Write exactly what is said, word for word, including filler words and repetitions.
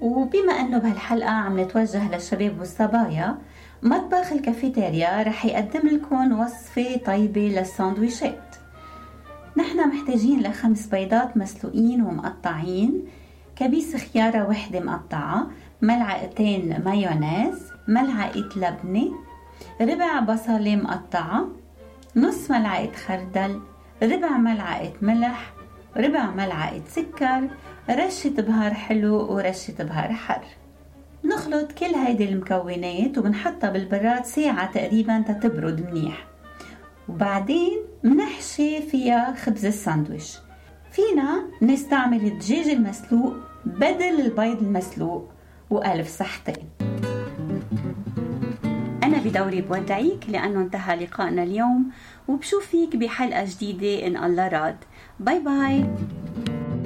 وبما أنه بهالحلقة عم نتوجه للشباب والصبايا، مطبخ الكافيتيريا رح يقدم لكم وصفة طيبة للساندويشات. نحن محتاجين لخمس بيضات مسلوقين ومقطعين، كبيس خيارة وحدة مقطعة، ملعقتين مايونيز، ملعقة لبنة، ربع بصلة مقطعة، نص ملعقة خردل، ربع ملعقة ملح، ربع ملعقة سكر، رشة بهار حلو ورشة بهار حر. نخلط كل هيدي المكونات وبنحطها بالبراد ساعة تقريبا تتبرد منيح، وبعدين منحشي فيها خبز الساندويش. فينا نستعمل الدجاج المسلوق بدل البيض المسلوق، وألف صحتين. أنا بدوري بودعيك لأنه انتهى لقائنا اليوم، وبشوفيك بحلقة جديدة إن الله راد. باي باي.